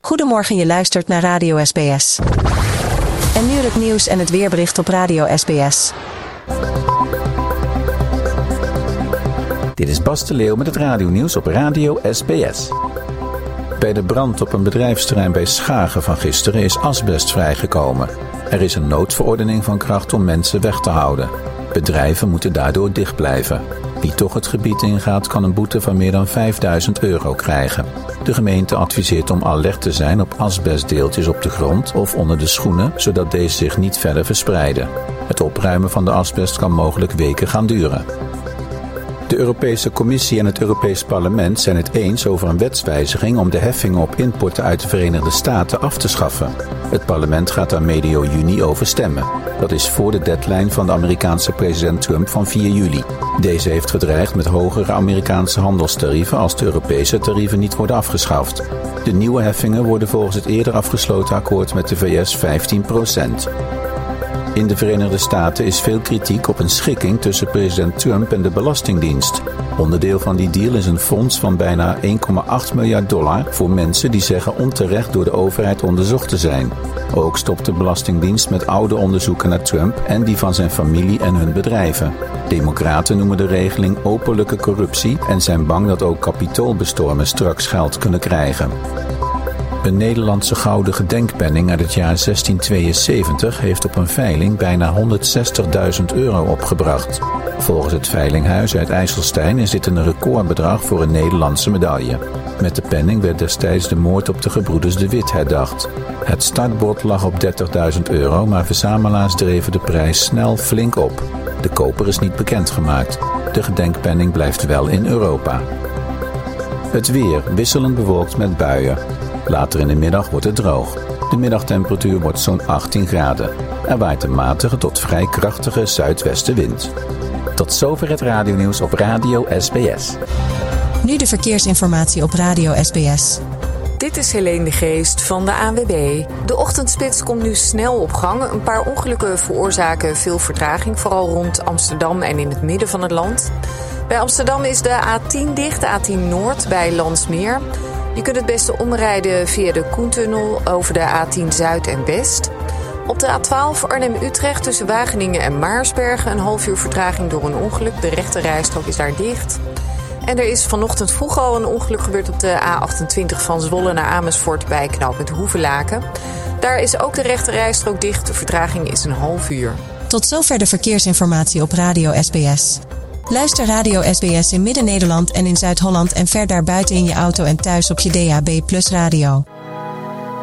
Goedemorgen, je luistert naar Radio SBS. En nu het nieuws en het weerbericht op Radio SBS. Dit is Bas de Leeuw met het radionieuws op Radio SBS. Bij de brand op een bedrijfsterrein bij Schagen van gisteren is asbest vrijgekomen. Er is een noodverordening van kracht om mensen weg te houden. Bedrijven moeten daardoor dicht blijven. Wie toch het gebied ingaat kan een boete van meer dan €5.000 krijgen. De gemeente adviseert om alert te zijn op asbestdeeltjes op de grond of onder de schoenen, zodat deze zich niet verder verspreiden. Het opruimen van de asbest kan mogelijk weken gaan duren. De Europese Commissie en het Europees Parlement zijn het eens over een wetswijziging om de heffingen op importen uit de Verenigde Staten af te schaffen. Het parlement gaat daar medio juni over stemmen. Dat is voor de deadline van de Amerikaanse president Trump van 4 juli. Deze heeft gedreigd met hogere Amerikaanse handelstarieven als de Europese tarieven niet worden afgeschaft. De nieuwe heffingen worden volgens het eerder afgesloten akkoord met de VS 15%. In de Verenigde Staten is veel kritiek op een schikking tussen president Trump en de Belastingdienst. Onderdeel van die deal is een fonds van bijna $1,8 miljard voor mensen die zeggen onterecht door de overheid onderzocht te zijn. Ook stopt de Belastingdienst met oude onderzoeken naar Trump en die van zijn familie en hun bedrijven. Democraten noemen de regeling openlijke corruptie en zijn bang dat ook kapitoolbestormers straks geld kunnen krijgen. Een Nederlandse gouden gedenkpenning uit het jaar 1672 heeft op een veiling bijna €160.000 opgebracht. Volgens het Veilinghuis uit IJsselstein is dit een recordbedrag voor een Nederlandse medaille. Met de penning werd destijds de moord op de gebroeders de Wit herdacht. Het startbod lag op €30.000, maar verzamelaars dreven de prijs snel flink op. De koper is niet bekendgemaakt. De gedenkpenning blijft wel in Europa. Het weer wisselend bewolkt met buien. Later in de middag wordt het droog. De middagtemperatuur wordt zo'n 18 graden. Er waait een matige tot vrij krachtige zuidwestenwind. Tot zover het radionieuws op Radio SBS. Nu de verkeersinformatie op Radio SBS. Dit is Helene de Geest van de ANWB. De ochtendspits komt nu snel op gang. Een paar ongelukken veroorzaken veel vertraging, vooral rond Amsterdam en in het midden van het land. Bij Amsterdam is de A10 dicht, de A10 Noord bij Landsmeer. Je kunt het beste omrijden via de Koentunnel over de A10 Zuid en West. Op de A12 Arnhem-Utrecht tussen Wageningen en Maarsbergen een half uur vertraging door een ongeluk. De rechte rijstrook is daar dicht. En er is vanochtend vroeg al een ongeluk gebeurd op de A28 van Zwolle naar Amersfoort bij knooppunt Hoevelaken. Daar is ook de rechte rijstrook dicht. De vertraging is een half uur. Tot zover de verkeersinformatie op Radio SBS. Luister Radio SBS in Midden-Nederland en in Zuid-Holland en ver daarbuiten in je auto en thuis op je DAB+ radio.